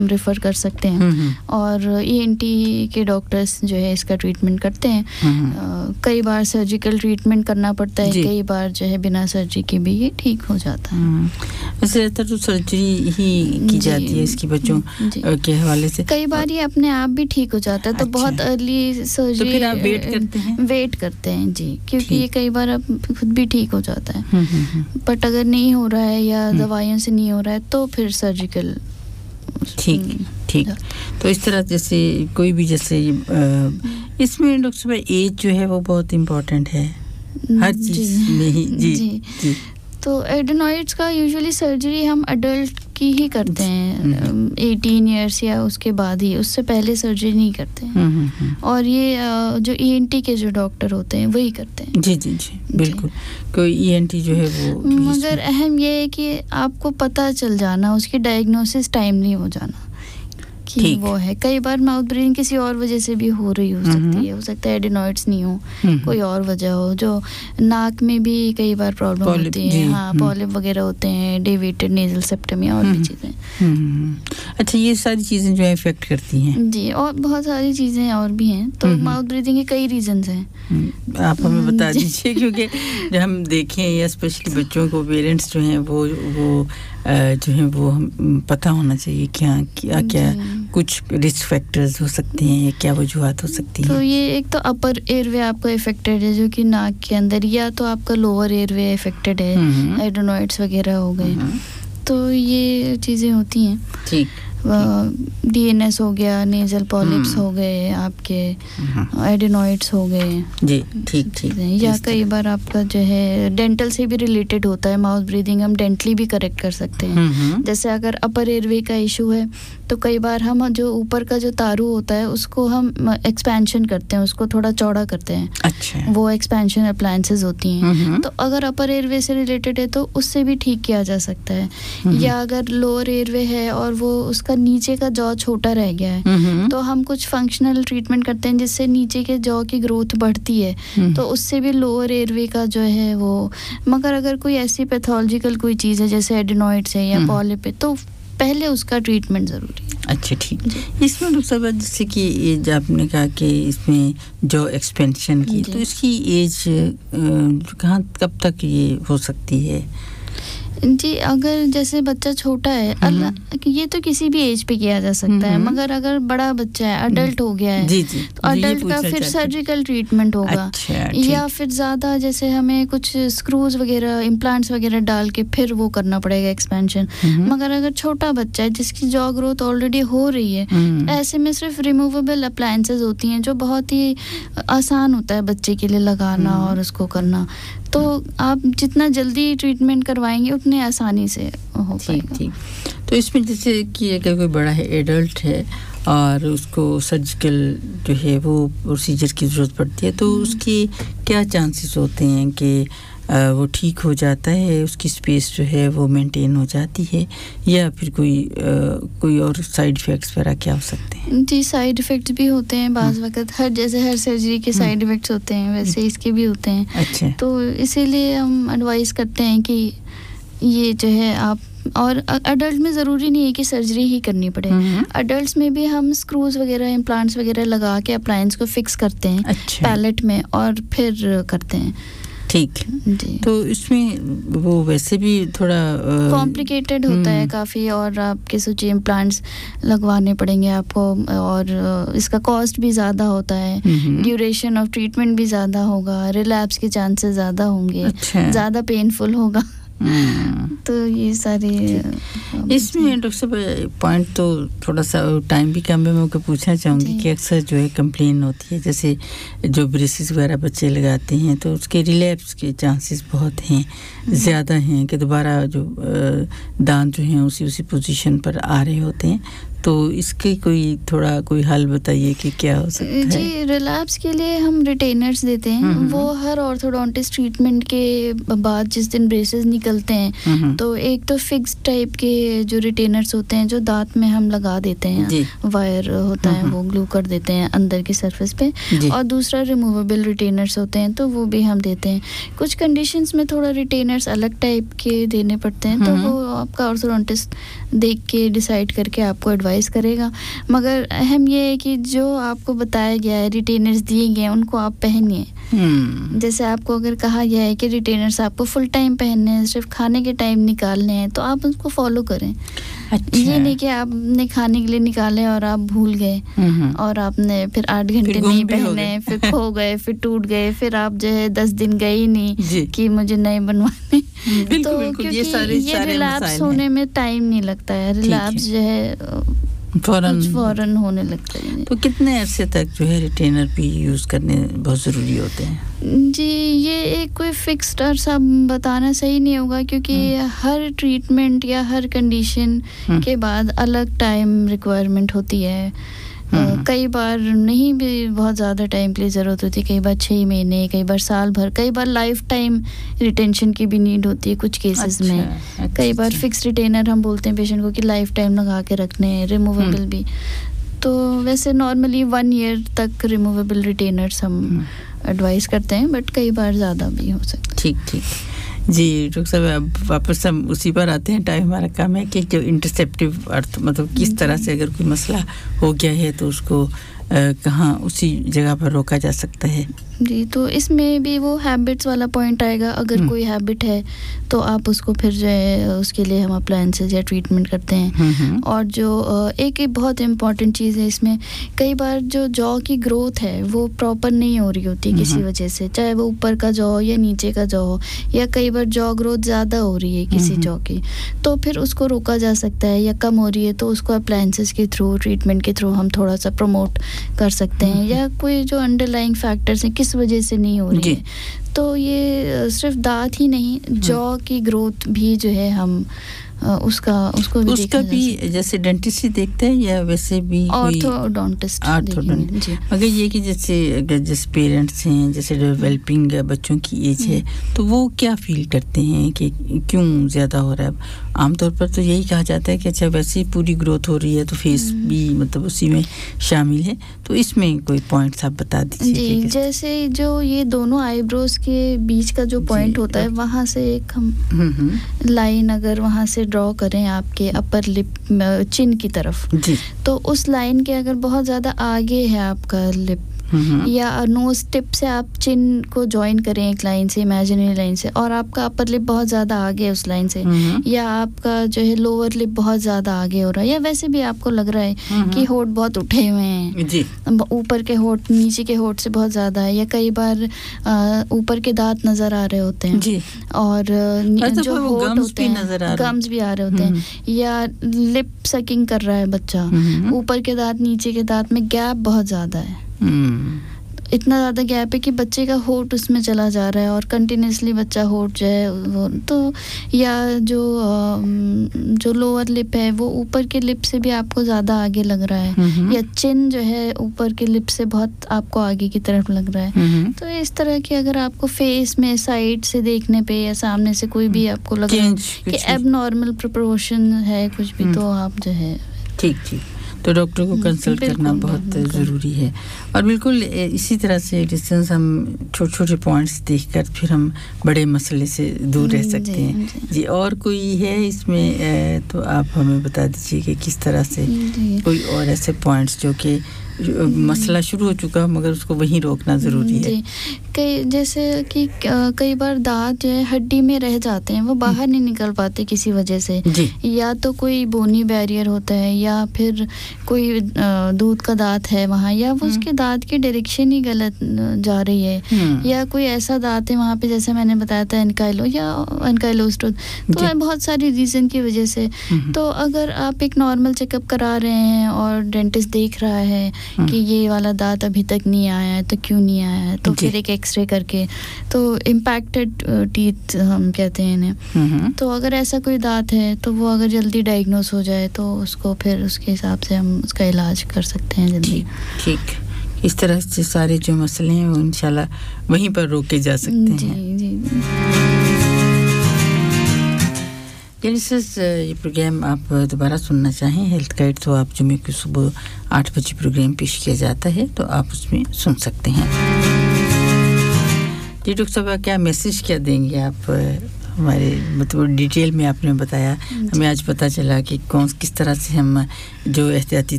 Refer कर सकते हैं और ईएनटी के डॉक्टर्स जो है इसका ट्रीटमेंट करते हैं कई बार सर्जिकल ट्रीटमेंट करना पड़ता है कई बार जो है बिना सर्जरी के भी ये ठीक हो जाता है वैसे तो सर्जरी ही की जाती है इसकी बच्चों के हवाले से कई बार ये अपने आप भी ठीक हो जाता है तो बहुत अर्ली सर्जरी तो फिर आप वेट करते हैं जी क्योंकि ये कई बार अब खुद भी ठीक हो जाता है बट अगर नहीं हो रहा है या दवाइयों से नहीं हो रहा है तो फिर सर्जिकल ठीक तो इस तरह जैसे कोई भी जैसे इसमें डॉक्टर साहब एज जो है वो बहुत इंपॉर्टेंट है हर चीज में ही जी तो एडेनॉइड्स का यूजुअली सर्जरी हम अडल्ट की ही करते हैं 18 इयर्स या उसके बाद ही उससे पहले सर्जरी नहीं करते हैं और ये जो ईएनटी के जो डॉक्टर होते हैं वही करते हैं जी बिल्कुल कोई ईएनटी जो है वो मगर अहम ये है कि आपको पता चल जाना उसकी डायग्नोसिस टाइमली हो जाना कि वो है कई बार माउथ ब्रीदिंग किसी और वजह से भी हो रही हो सकती है हो सकता है एडेनॉइड्स नहीं हो कोई और वजह हो जो नाक में भी कई बार प्रॉब्लम होती है हाँ पॉलिप वगैरह होते हैं डेविएटेड नेजल सेप्टम या और भी चीजें अच्छा ये सारी चीजें जो है इफेक्ट करती हैं जी और बहुत सारी चीजें और भी हैं तो माउथ ब्रीदिंग के कई रीजंस हैं आप हमें बता दीजिए क्योंकि जब हम देखें या स्पेशली बच्चों को पेरेंट्स जो हैं वो जो है वो पता होना चाहिए क्या कुछ रिस्क फैक्टर्स हो सकते हैं या क्या वजूहात हो सकती हैं तो ये एक तो अपर एयरवे आपका इफेक्टेड है जो कि नाक के अंदर या तो आपका लोअर एयरवे इफेक्टेड है एडेनॉइड्स वगैरह हो गए तो ये चीजें होती हैं ठीक डीएनएस हो गया नेजल पॉलिप्स हो गए आपके एडेनॉइड्स हो गए जी ठीक या कई बार आपका जो है डेंटल से भी रिलेटेड होता है माउथ ब्रीदिंग हम डेंटली भी करेक्ट कर सकते हैं जैसे अगर अपर एयरवे का इशू है तो कई बार हम जो ऊपर का जो तारू होता है उसको हम एक्सपेंशन करते हैं उसको थोड़ा चौड़ा करते हैं अच्छा वो एक्सपेंशन अप्लायंसेस होती हैं तो अगर अपर एयरवे से रिलेटेड है तो उससे भी ठीक किया जा सकता है या अगर लोअर एयरवे है और वो उसका नीचे का जॉ छोटा रह गया है तो हम कुछ फंक्शनल ट्रीटमेंट करते हैं जिससे नीचे के जॉ की ग्रोथ बढ़ती है तो उससे भी लोअर एयरवे का जो है वो मगर अगर कोई ऐसी पैथोलॉजिकल कोई चीज़ है जैसे एडेनॉइड्स है या पॉलिप है तो पहले उसका ट्रीटमेंट ज़रूरी है अच्छा ठीक इसमें दूसरा जैसे कि एज आपने कहा कि इसमें जो एक्सपेंशन की तो इसकी एज कहाँ कब तक ये हो सकती है जी अगर जैसे बच्चा छोटा है ये तो किसी भी एज पे किया जा सकता है मगर अगर बड़ा बच्चा है अडल्ट हो गया है तो अडल्ट का फिर सर्जिकल ट्रीटमेंट होगा या फिर ज़्यादा जैसे हमें कुछ स्क्रूज वगैरह इम्प्लांट्स वगैरह डाल के फिर वो करना पड़ेगा एक्सपेंशन मगर अगर छोटा बच्चा है जिसकी जॉ ग्रोथ ऑलरेडी हो रही है ऐसे में सिर्फ रिमूवेबल अप्लायंसेस होती हैं जो बहुत ही आसान होता है बच्चे के लिए लगाना और उसको करना तो आप जितना जल्दी ट्रीटमेंट करवाएंगे उतने आसानी से हो पाएगा ठीक तो इसमें जैसे कि अगर कोई बड़ा है एडल्ट है और उसको सर्जिकल जो है वो प्रोसीजर की ज़रूरत पड़ती है तो उसके क्या चांसेस होते हैं कि वो ठीक हो जाता है उसकी स्पेस जो है वो मेंटेन हो जाती है या फिर कोई और साइड इफ़ेक्ट्स वगैरह क्या हो सकते हैं जी साइड इफ़ेक्ट्स भी होते हैं बाज़ वक़्त हर सर्जरी के साइड इफ़ेक्ट्स होते हैं वैसे इसके भी होते हैं अच्छा तो इसीलिए हम एडवाइस करते हैं कि ये जो है आप और अडल्ट में ज़रूरी नहीं है कि सर्जरी ही करनी पड़े अडल्ट्स में भी हम स्क्रूज वगैरह इम्प्लांट्स वगैरह लगा के अप्लायंस को फिक्स करते हैं पैलेट में और फिर करते हैं ठीक तो इसमें वो वैसे भी थोड़ा कॉम्प्लिकेटेड होता है काफ़ी और आपके सोचिए इम्प्लांट्स लगवाने पड़ेंगे आपको और इसका कॉस्ट भी ज़्यादा होता है ड्यूरेशन ऑफ ट्रीटमेंट भी ज़्यादा होगा रिलैप्स के चांसेस ज़्यादा होंगे ज़्यादा पेनफुल होगा तो ये सारे इसमें डॉक्टर साहब पॉइंट तो थोड़ा सा टाइम भी कम है मैं आपको पूछना चाहूँगी कि अक्सर जो है कंप्लेन होती है जैसे जो ब्रेसेस वगैरह बच्चे लगाते हैं तो उसके रिलैप्स के चांसेस बहुत हैं ज़्यादा हैं कि दोबारा जो दांत जो हैं उसी पोजीशन पर आ रहे होते हैं तो इसके कोई हल बताइए कि क्या हो सकता है जी रिलैप्स के लिए हम रिटेनर्स देते हैं वो हर ऑर्थोडोंटिस्ट ट्रीटमेंट के बाद जिस दिन ब्रेसेस निकलते हैं तो एक तो फिक्स टाइप के जो रिटेनर्स होते हैं जो दांत में हम लगा देते हैं वायर होता है वो ग्लू कर देते हैं अंदर की सरफेस पे और दूसरा रिमूवेबल रिटेनर्स होते हैं तो वो भी हम देते हैं कुछ कंडीशंस में थोड़ा रिटेनर्स अलग टाइप के देने पड़ते हैं तो वो आपका ऑर्थोडोंटिस्ट देख के डिसाइड करके आपको एडवाइस एडवाइस करेगा, मगर अहम ये है कि जो आपको बताया गया है, रिटेनर्स दिए गए हैं, उनको आप पहनिए। जैसे आपको अगर कहा गया है कि रिटेनर्स आपको फुल टाइम पहनने हैं, सिर्फ खाने के टाइम निकालने हैं, तो आप उसको फॉलो करें। अच्छा। ये नहीं कि आपने खाने के लिए निकाले और आप भूल गए और आपने फिर 8 घंटे नहीं पहने, फिर खो गए, फिर टूट गए, फिर आप जो है 10 दिन गए ही नहीं कि मुझे नए बनवाने। तो क्योंकि ये रिलैप्स होने में टाइम नहीं लगता है, रिलैप्स जो है फौरन होने लगता है। तो कितने अरसे तक जो है रिटेनर भी यूज़ करने बहुत ज़रूरी होते हैं? जी, ये एक कोई फिक्स्ड अरसा बताना सही नहीं होगा, क्योंकि हर ट्रीटमेंट या हर कंडीशन के बाद अलग टाइम रिक्वायरमेंट होती है। कई बार नहीं भी बहुत ज़्यादा टाइम के लिए ज़रूरत होती है, कई बार 6 महीने, कई बार साल भर, कई बार लाइफ टाइम रिटेंशन की भी नीड होती है कुछ केसेस में। कई बार फिक्स रिटेनर हम बोलते हैं पेशेंट को कि लाइफ टाइम लगा के रखने हैं, रिमूवेबल भी। तो वैसे नॉर्मली 1 ईयर तक रिमूवेबल रिटेनर्स हम एडवाइस करते हैं, बट कई बार ज़्यादा भी हो सकता है। ठीक जी डॉक्टर साहब, अब वापस हम उसी पर आते हैं। टाइम हमारा कम है कि जो इंटरसेप्टिव अर्थ मतलब किस तरह से अगर कोई मसला हो गया है तो उसको कहाँ उसी जगह पर रोका जा सकता है? जी, तो इसमें भी वो हैबिट्स वाला पॉइंट आएगा। अगर कोई हैबिट है तो आप उसको फिर जो है उसके लिए हम अप्लायंसेस या ट्रीटमेंट करते हैं। और जो एक बहुत इम्पॉर्टेंट चीज़ है इसमें, कई बार जो जॉ की ग्रोथ है वो प्रॉपर नहीं हो रही होती किसी वजह से, चाहे वो ऊपर का जॉ या नीचे का जॉ, या कई बार जॉ ग्रोथ ज़्यादा हो रही है किसी जॉ की, तो फिर उसको रोका जा सकता है। या कम हो रही है तो उसको अप्लायंसेस के थ्रू, ट्रीटमेंट के थ्रू हम थोड़ा सा प्रमोट कर सकते हैं। या कोई जो अंडरलाइंग फैक्टर्स हैं किस वजह से नहीं हो रही है, तो ये सिर्फ दांत ही नहीं, जॉ की ग्रोथ भी जो है हम उसको भी जैसे डेंटिस्ट ही देखते हैं या वैसे भी ऑर्थोडोंटिस्ट। मगर ये कि जैसे पेरेंट्स हैं, जैसे डेवलपिंग बच्चों की एज है, तो वो क्या फील करते हैं कि क्यों ज़्यादा हो रहा है? आमतौर पर तो यही कहा जाता है कि अच्छा वैसे ही पूरी ग्रोथ हो रही है तो फेस भी मतलब उसी में शामिल है। तो इसमें कोई पॉइंट्स आप बता दीजिए। जी, जैसे जो ये दोनों आईब्रोज के बीच का जो पॉइंट होता है, वहाँ से एक हम लाइन अगर वहाँ से ड्रॉ करें आपके अपर लिप चिन की तरफ जी, तो उस लाइन के अगर बहुत ज़्यादा आगे है आपका लिप या नोज टिप से आप चिन को ज्वाइन करें एक लाइन से, इमेजिनरी लाइन से, और आपका अपर लिप बहुत ज़्यादा आगे है उस लाइन से, या आपका जो है लोअर लिप बहुत ज़्यादा आगे हो रहा है, या वैसे भी आपको लग रहा है कि होठ बहुत उठे हुए हैं जी, ऊपर के होठ नीचे के होठ से बहुत ज़्यादा है, या कई बार ऊपर के दांत नज़र आ रहे होते हैं जी, और जो होठ होते हैं गम्स भी आ रहे होते हैं, या लिप सकिंग कर रहा है बच्चा, ऊपर के दांत नीचे के दांत में गैप बहुत ज़्यादा है, इतना ज़्यादा गैप है कि बच्चे का होठ उसमें चला जा रहा है और कंटिन्यूसली बच्चा होठ जो है वो, तो या जो लोअर लिप है वो ऊपर के लिप से भी आपको ज़्यादा आगे लग रहा है, या चिन जो है ऊपर के लिप से बहुत आपको आगे की तरफ लग रहा है। तो इस तरह की अगर आपको फेस में साइड से देखने पे या सामने से कोई भी आपको लग रहा है कि एबनॉर्मल प्रोपोर्शन है कुछ भी, तो आप जो है ठीक तो डॉक्टर को कंसल्ट करना बहुत ज़रूरी है। और बिल्कुल इसी तरह से डिस्टेंस हम छोटे पॉइंट्स देखकर फिर हम बड़े मसले से दूर रह सकते हैं जी। और कोई है इसमें तो आप हमें बता दीजिए कि किस तरह से कोई और ऐसे पॉइंट्स जो कि मसला शुरू हो चुका मगर उसको वहीं रोकना ज़रूरी है। कई जैसे कि कई बार दांत जो है हड्डी में रह जाते हैं, वो बाहर नहीं निकल पाते किसी वजह से, या तो कोई बोनी बैरियर होता है, या फिर कोई दूध का दांत है वहाँ, या वो उसके दांत की डायरेक्शन ही गलत जा रही है, या कोई ऐसा दांत है वहाँ पे जैसे मैंने बताया था एनकाइलो या एनकाइलोस्टोस, तो बहुत सारी रीज़न की वजह से। तो अगर आप एक नॉर्मल चेकअप करा रहे हैं और डेंटिस्ट देख रहा है कि ये वाला दांत अभी तक नहीं आया है, तो क्यों नहीं आया है, तो फिर एक एक्सरे करके, तो इम्पैक्टेड टीथ हम कहते हैं इन्हें, तो अगर ऐसा कोई दांत है तो वो अगर जल्दी डायग्नोज हो जाए तो उसको फिर उसके हिसाब से हम उसका इलाज कर सकते हैं जल्दी। ठीक इस तरह से सारे जो मसले हैं वो इंशाल्लाह वहीं पर रोके जा सकते हैं। जी ये प्रोग्राम आप दोबारा सुनना चाहें हेल्थ गाइड, तो आप जुम्मे की सुबह 8 बजे प्रोग्राम पेश किया जाता है, तो आप उसमें सुन सकते हैं। जी डॉक्टर साहब क्या मैसेज क्या देंगे आप हमारे मतलब डिटेल में आपने बताया, हमें आज पता चला कि किस तरह से हम जो एहतियाती